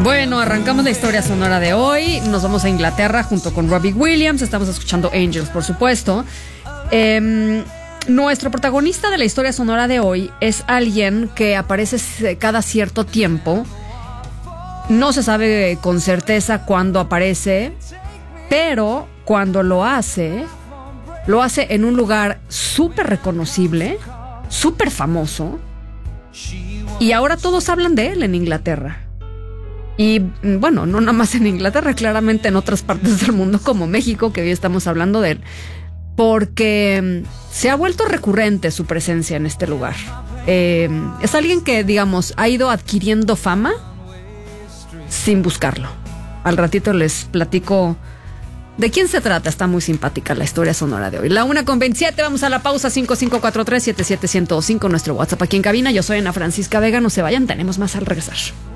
Bueno, arrancamos la historia sonora de hoy. Nos vamos a Inglaterra junto con Robbie Williams. Estamos escuchando Angels, por supuesto. Nuestro protagonista de la historia sonora de hoy es alguien que aparece cada cierto tiempo. No se sabe con certeza cuándo aparece, pero cuando lo hace en un lugar súper reconocible, súper famoso. Y ahora todos hablan de él en Inglaterra. Y bueno, no nada más en Inglaterra, claramente en otras partes del mundo como México, que hoy estamos hablando de él, porque se ha vuelto recurrente su presencia en este lugar. Es alguien que, digamos, ha ido adquiriendo fama sin buscarlo. Al ratito les platico de quién se trata. Está muy simpática la historia sonora de hoy. 1:27, vamos a la pausa. 5543-77105, nuestro WhatsApp aquí en cabina. Yo soy Ana Francisca Vega, no se vayan, tenemos más al regresar.